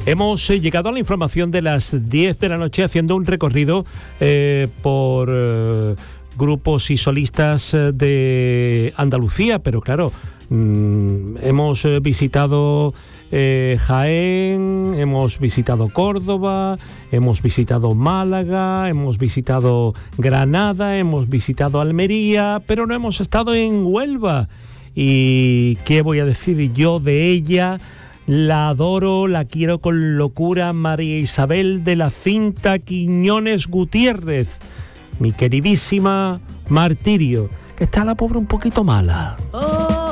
Hemos llegado a la información de las 10 de la noche haciendo un recorrido por grupos y solistas de Andalucía, pero claro, hemos visitado Jaén, hemos visitado Córdoba, hemos visitado Málaga, hemos visitado Granada, hemos visitado Almería, pero no hemos estado en Huelva. ¿Y qué voy a decir yo de ella? La adoro, la quiero con locura, María Isabel de la Cinta Quiñones Gutiérrez, mi queridísima Martirio, que está la pobre un poquito mala.